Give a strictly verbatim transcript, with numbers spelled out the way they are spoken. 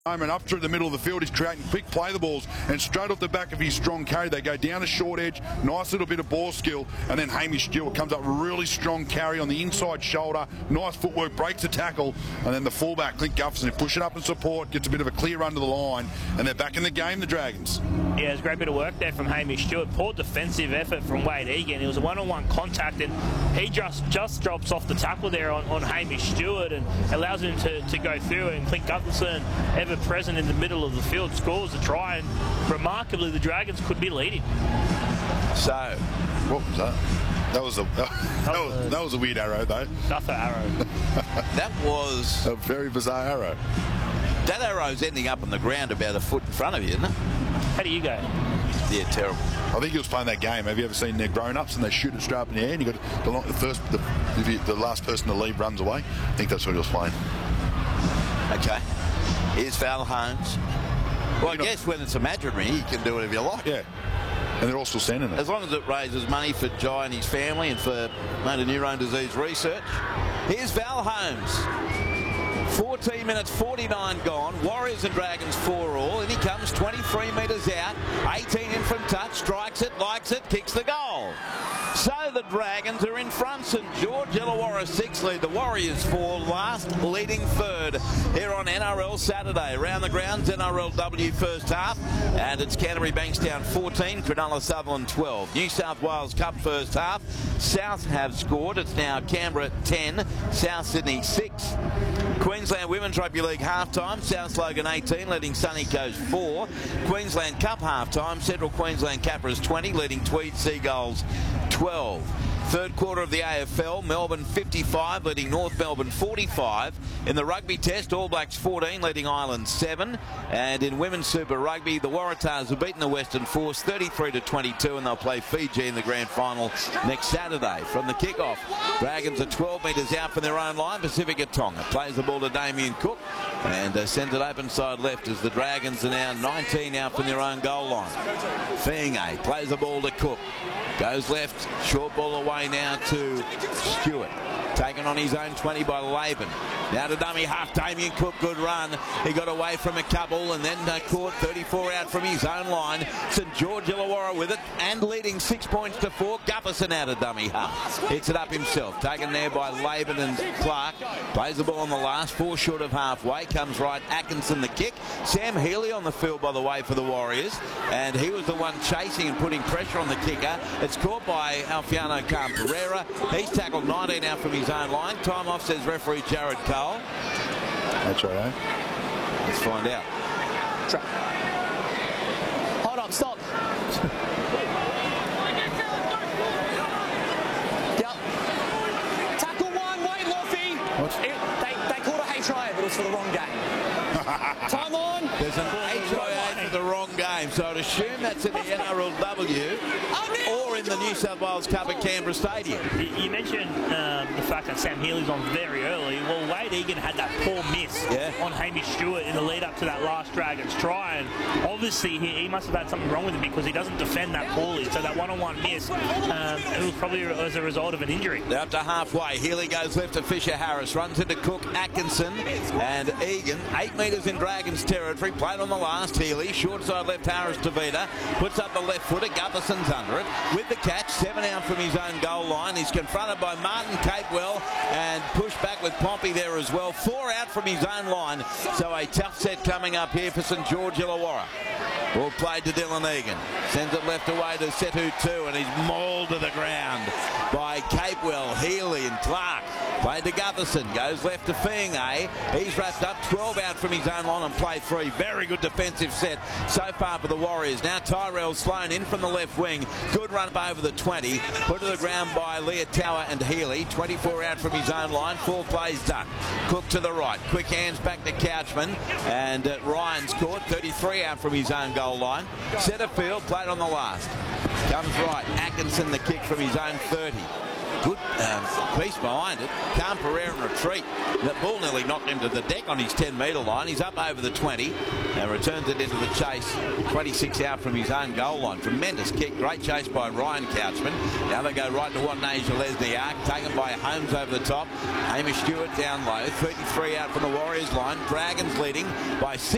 And up through the middle of the field, he's creating quick play the balls, and straight off the back of his strong carry, they go down the short edge, nice little bit of ball skill, and then Hamish Stewart comes up really strong carry on the inside shoulder, nice footwork, breaks the tackle, and then the fullback, Clint Gutherson, push it up and support, gets a bit of a clear run to the line, and they're back in the game, the Dragons. Yeah, it was a great bit of work there from Hamish Stewart. Poor defensive effort from Wade Egan. It was a one-on-one contact, and he just just drops off the tackle there on, on Hamish Stewart and allows him to, to go through, and Clint Gutherson, ever present in the middle of the field, scores a try, and remarkably the Dragons could be leading. So, what was that? That was a that, that was, was, that was a weird arrow though. Another arrow. That was a very bizarre arrow. That arrow's ending up on the ground about a foot in front of you, isn't it? How do you go? Yeah, terrible. I think he was playing that game. Have you ever seen their grown-ups and they shoot it straight up in the air and you got the, the first, the, the last person to leave runs away? I think that's what he was playing. Okay. Here's Val Holmes. Well, I guess when it's imaginary, you can do whatever you like. Yeah. And they're all still standing there. As long as it raises money for Jai and his family and for motor neurone disease research. Here's Val Holmes. fourteen minutes forty-nine gone. Warriors and Dragons four all. In he comes, twenty-three metres out. eighteen in from touch. Strikes it, likes it, kicks the goal. So the Dragons are in front. St George Illawarra six lead. The Warriors four last, leading third here on N R L Saturday. Around the grounds, N R L W first half. And it's Canterbury Bankstown fourteen, Cronulla Sutherland twelve. New South Wales Cup first half. South have scored. It's now Canberra ten, South Sydney six. Queensland Women's Rugby League half-time. South Logan eighteen, leading Sunny Coast four. Queensland Cup half-time. Central Queensland Capras twenty, leading Tweed Seagulls twelve. Third quarter of the A F L, Melbourne fifty-five, leading North Melbourne forty-five. In the Rugby Test, All Blacks fourteen, leading Ireland seven. And in Women's Super Rugby, the Waratahs have beaten the Western Force thirty-three to twenty-two, and they'll play Fiji in the grand final next Saturday. From the kickoff, Dragons are twelve metres out from their own line. Pacifica Tonga plays the ball to Damien Cook and uh, sends it open side left as the Dragons are now nineteen out from their own goal line. Fienge plays the ball to Cook. Goes left, short ball away now to Stewart. Taken on his own twenty by Laban. Now to dummy half, Damien Cook, good run. He got away from a couple and then uh, caught thirty-four out from his own line. St George Illawarra with it and leading six points to four. Gutherson out of dummy half. Hits it up himself. Taken there by Laban and Clark. Plays the ball on the last, four short of halfway. Comes right, Atkinson the kick. Sam Healy on the field, by the way, for the Warriors. And he was the one chasing and putting pressure on the kicker. It's caught by Alfiano Khan-Pereira. He's tackled nineteen out from his own line. Time off, says referee Jared Cole. That's right, eh? Let's find out. Tra Hold on, stop. Yep. Tackle one, Wayne Loffy. What? It, they, they called a H I A, but it was for the wrong game. Time on. There's an H I A for the wrong game, so I'd assume that's in the N R L W or in the New South Wales Cup at Canberra Stadium. You mentioned um, the fact that Sam Healy's on very early. Well, Wade Egan had that poor miss yeah. on Hamish Stewart in the lead up to that last Dragons try, and obviously he, he must have had something wrong with him because he doesn't defend that poorly. So that one-on-one miss, um, it was probably as a result of an injury. They're up to halfway. Healy goes left to Fisher Harris, runs into Cook, Atkinson and Egan. Eight metres in Dragons territory. Played on the last. Healy short side left, Harris to Vida, puts up the left footer. Gutherson's under it with the catch. Seven out from his own goal line. He's confronted by Martin Capewell and pushed back with Pompey there as well. Four out from his own line. So a tough set coming up here for St George Illawarra. Ball played to Dylan Egan. Sends it left away to Setu two, and he's mauled to the ground by Capewell, Healy and Clark. Played to Gutherson. Goes left to Fienge. He's wrapped up. twelve out from his own line and play three. Very good defensive set so far for the Warriors. Now Tyrell Sloan in from the left wing. Good run up over the twenty. Put to the ground by Leah Tower and Healy. twenty-four out from his own line. Four plays done. Cook to the right. Quick hands back to Couchman. And uh, Ryan's caught. thirty-three out from his own goal line. Setterfield played on the last. Comes right. Atkinson the kick from his own thirty. Good um, piece behind it. Khan-Pereira in retreat. That ball nearly knocked him to the deck on his ten metre line. He's up over the twenty and returns it into the chase. twenty-six out from his own goal line. Tremendous kick. Great chase by Ryan Couchman. Now they go right to Watanasia Lesniak. Taken by Holmes over the top. Hamish Stewart down low. thirty-three out from the Warriors line. Dragons leading by six.